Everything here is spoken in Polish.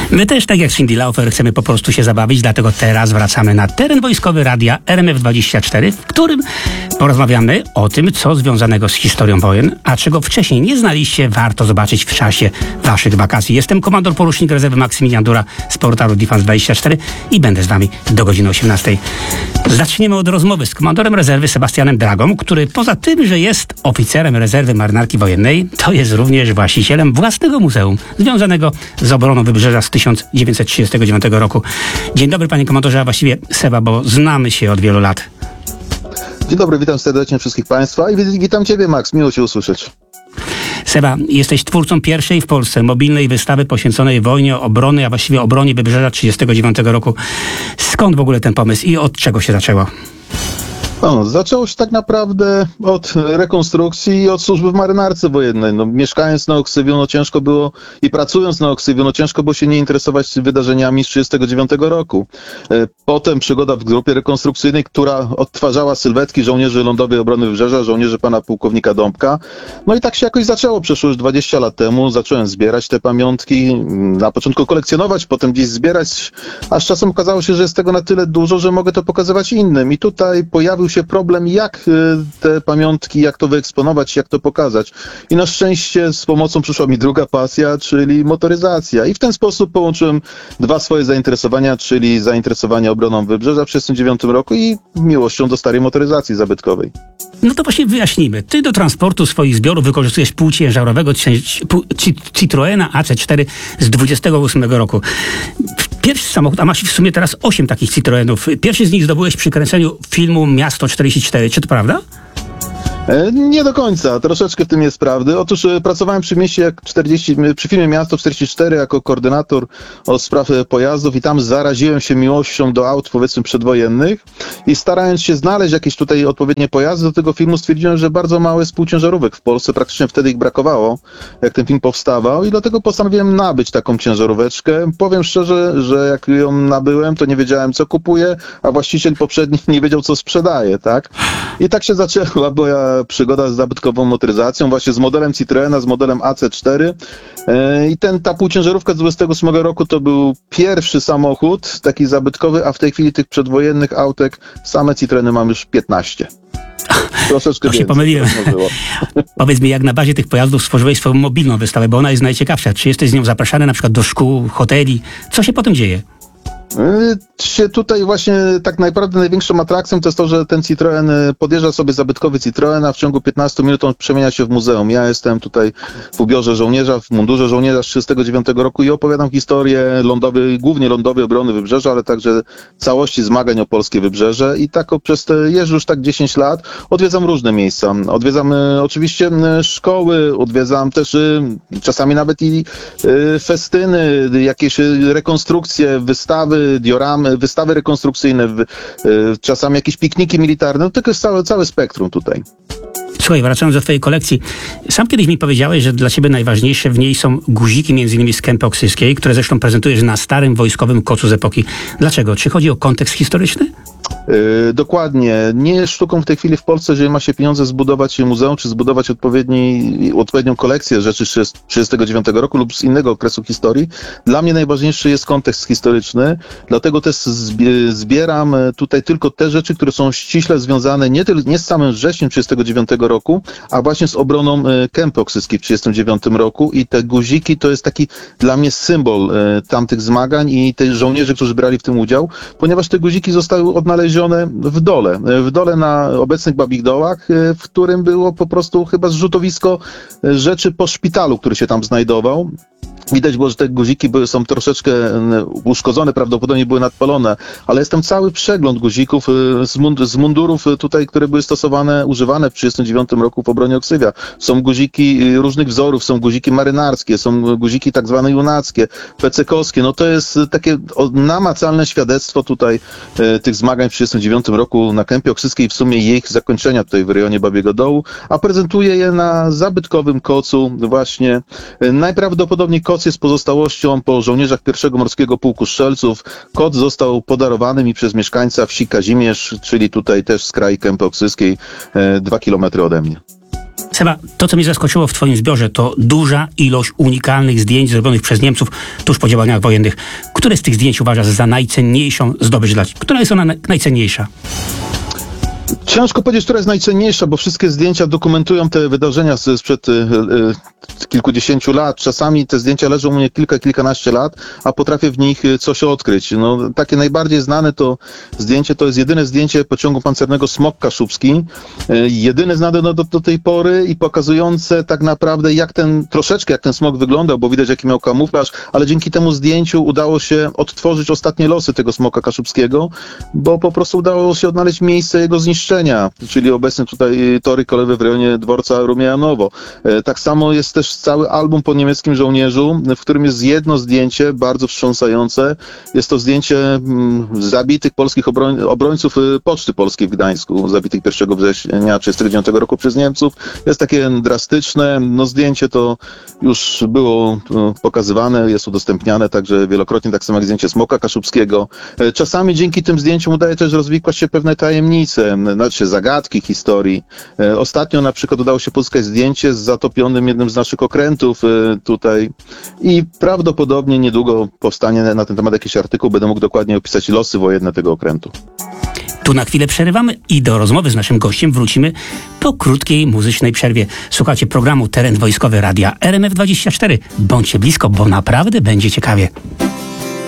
My też, tak jak Cyndi Lauper, chcemy po prostu się zabawić, dlatego teraz wracamy na teren wojskowy radia RMF24, w którym porozmawiamy o tym, co związanego z historią wojen, a czego wcześniej nie znaliście, warto zobaczyć w czasie waszych wakacji. Jestem komandor porucznik rezerwy Maksymilian Dura z portalu Defense24 i będę z wami do godziny 18. Zaczniemy od rozmowy z komandorem rezerwy Sebastianem Dragą, który poza tym, że jest oficerem rezerwy marynarki wojennej, to jest również właścicielem własnego muzeum związanego z obroną Wybrzeża z 1939 roku. Dzień dobry, panie komandorze, a właściwie Seba, bo znamy się od wielu lat. Dzień dobry, witam serdecznie wszystkich państwa i witam ciebie, Max, miło cię usłyszeć. Seba, jesteś twórcą pierwszej w Polsce mobilnej wystawy poświęconej wojnie obrony, a właściwie obronie Wybrzeża 1939 roku. Skąd w ogóle ten pomysł i od czego się zaczęło? No, zaczęło się tak naprawdę od rekonstrukcji i od służby w marynarce wojennej. No, mieszkając na Oksywiu, ciężko było i pracując na Oksywiu, ciężko było się nie interesować wydarzeniami z 1939 roku. Potem przygoda w grupie rekonstrukcyjnej, która odtwarzała sylwetki żołnierzy Lądowej Obrony Wybrzeża, żołnierzy pana pułkownika Dąbka. No i tak się jakoś zaczęło, przeszło już 20 lat temu. Zacząłem zbierać te pamiątki, na początku kolekcjonować, potem gdzieś zbierać, aż czasem okazało się, że jest tego na tyle dużo, że mogę to pokazywać innym. I tutaj pojawił się problem, jak te pamiątki, jak to wyeksponować, jak to pokazać. I na szczęście z pomocą przyszła mi druga pasja, czyli motoryzacja. I w ten sposób połączyłem dwa swoje zainteresowania, czyli zainteresowanie obroną Wybrzeża w 1939 roku i miłością do starej motoryzacji zabytkowej. No to właśnie wyjaśnijmy. Ty do transportu swoich zbiorów wykorzystujesz półciężarowego Citroena AC4 z 28 roku. Pierwszy samochód, a masz w sumie teraz 8 takich Citroenów. Pierwszy z nich zdobyłeś przy kręceniu filmu Miasto 44. Czy to prawda? Nie do końca, troszeczkę w tym jest prawdy. Otóż pracowałem przy filmie Miasto 44 jako koordynator od spraw pojazdów i tam zaraziłem się miłością do aut, powiedzmy, przedwojennych i starając się znaleźć jakieś tutaj odpowiednie pojazdy do tego filmu, stwierdziłem, że bardzo mało jest półciężarówek w Polsce, praktycznie wtedy ich brakowało, jak ten film powstawał i dlatego postanowiłem nabyć taką ciężaróweczkę. Powiem szczerze, że jak ją nabyłem, to nie wiedziałem, co kupuję, a właściciel poprzedni nie wiedział, co sprzedaje, tak? I tak się zaczęła moja przygoda z zabytkową motoryzacją, właśnie z modelem Citroena, z modelem AC4 i ta półciężarówka z 28 roku to był pierwszy samochód taki zabytkowy, a w tej chwili tych przedwojennych autek same Citroeny mam już 15. Troszeczkę to się pomyliłem. Powiedz mi, jak na bazie tych pojazdów stworzyłeś swoją mobilną wystawę, bo ona jest najciekawsza. Czy jesteś z nią zapraszany na przykład do szkół, hoteli? Co się potem dzieje? Tutaj właśnie tak naprawdę największą atrakcją to jest to, że ten Citroen podjeżdża sobie zabytkowy Citroen, a w ciągu 15 minut on przemienia się w muzeum. Ja jestem tutaj w ubiorze żołnierza, w mundurze żołnierza z 1939 roku i opowiadam historię głównie lądowej obrony Wybrzeża, ale także całości zmagań o polskie Wybrzeże i tak jeżdżę już tak 10 lat, odwiedzam różne miejsca. Odwiedzam oczywiście szkoły, odwiedzam też czasami nawet i festyny, jakieś rekonstrukcje, dioram, wystawy rekonstrukcyjne, czasami jakieś pikniki militarne, no tylko jest całe spektrum tutaj. Słuchaj, wracając do twojej kolekcji, sam kiedyś mi powiedziałeś, że dla ciebie najważniejsze w niej są guziki, między innymi z Kępy Oksyjskiej, które zresztą prezentujesz na starym wojskowym kocu z epoki. Dlaczego? Czy chodzi o kontekst historyczny? Dokładnie. Nie jest sztuką w tej chwili w Polsce, jeżeli ma się pieniądze zbudować muzeum, czy zbudować odpowiednią kolekcję rzeczy z 1939 roku lub z innego okresu historii. Dla mnie najważniejszy jest kontekst historyczny, dlatego też zbieram tutaj tylko te rzeczy, które są ściśle związane nie z samym wrześniem 1939 roku, a właśnie z obroną Kępy Oksyjskiej w 1939 roku i te guziki to jest taki dla mnie symbol tamtych zmagań i tych żołnierzy, którzy brali w tym udział, ponieważ te guziki zostały odnalezione w dole na obecnych Babich Dołach, w którym było po prostu chyba zrzutowisko rzeczy po szpitalu, który się tam znajdował. Widać było, że te guziki są troszeczkę uszkodzone, prawdopodobnie były nadpalone, ale jest tam cały przegląd guzików z mundurów tutaj, które były używane w 1939 roku w obronie Oksywia. Są guziki różnych wzorów, są guziki marynarskie, są guziki tak zwane junackie, pecekowskie. No to jest takie namacalne świadectwo tutaj tych zmagań w 1939 roku na Kępie Oksyjskiej, w sumie ich zakończenia tutaj w rejonie Babiego Dołu, a prezentuję je na zabytkowym kocu właśnie. Najprawdopodobniej koc jest pozostałością po żołnierzach 1. Morskiego Pułku Strzelców. Koc został podarowany mi przez mieszkańca wsi Kazimierz, czyli tutaj też z kraju Kępy Oksyjskiej, 2 kilometry ode mnie. Seba, to co mnie zaskoczyło w twoim zbiorze, to duża ilość unikalnych zdjęć zrobionych przez Niemców tuż po działaniach wojennych. Które z tych zdjęć uważasz za najcenniejszą zdobycz dla ciebie? Która jest ona najcenniejsza? Ciężko powiedzieć, która jest najcenniejsza, bo wszystkie zdjęcia dokumentują te wydarzenia sprzed kilkudziesięciu lat. Czasami te zdjęcia leżą u mnie kilkanaście lat, a potrafię w nich coś odkryć. No, takie najbardziej znane to jest jedyne zdjęcie pociągu pancernego Smok Kaszubski. Jedyne znane do tej pory i pokazujące tak naprawdę jak ten smok wyglądał, bo widać jaki miał kamuflaż, ale dzięki temu zdjęciu udało się odtworzyć ostatnie losy tego smoka kaszubskiego, bo po prostu udało się odnaleźć miejsce jego zniszczenia, czyli obecne tutaj tory kolejowe w rejonie dworca Rumianowo. Tak samo jest też cały album po niemieckim żołnierzu, w którym jest jedno zdjęcie bardzo wstrząsające. Jest to zdjęcie zabitych polskich obrońców Poczty Polskiej w Gdańsku, zabitych 1 września 1939 roku przez Niemców. Jest takie drastyczne. No zdjęcie to już było pokazywane, jest udostępniane także wielokrotnie, tak samo jak zdjęcie Smoka Kaszubskiego. Czasami dzięki tym zdjęciom udaje też rozwikłać się pewne tajemnice, znaczy zagadki historii. Ostatnio na przykład udało się pozyskać zdjęcie z zatopionym jednym z naszych okrętów tutaj i prawdopodobnie niedługo powstanie na ten temat jakiś artykuł, będę mógł dokładnie opisać losy wojenne tego okrętu. Tu na chwilę przerywamy i do rozmowy z naszym gościem wrócimy po krótkiej muzycznej przerwie. Słuchajcie programu Teren Wojskowy Radia RMF24. Bądźcie blisko, bo naprawdę będzie ciekawie.